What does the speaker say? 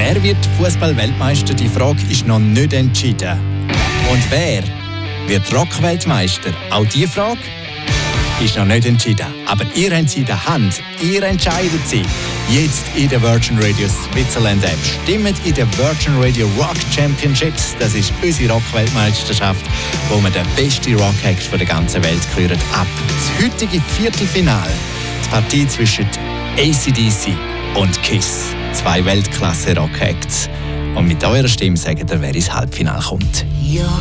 Wer wird Fußball-Weltmeister? Die Frage ist noch nicht entschieden. Und wer wird Rock-Weltmeister? Auch diese Frage ist noch nicht entschieden. Aber ihr habt sie in der Hand. Ihr entscheidet sie. Jetzt in der Virgin Radio Switzerland App. Stimmt in der Virgin Radio Rock Championships. Das ist unsere Rock-Weltmeisterschaft, wo wir den besten Rock-Act der ganzen Welt küren. Ab das heutige Viertelfinale. Die Partie zwischen AC/DC und KISS. 2 Weltklasse-Rock-Acts. Und mit eurer Stimme sagt ihr, wer ins Halbfinale kommt. Your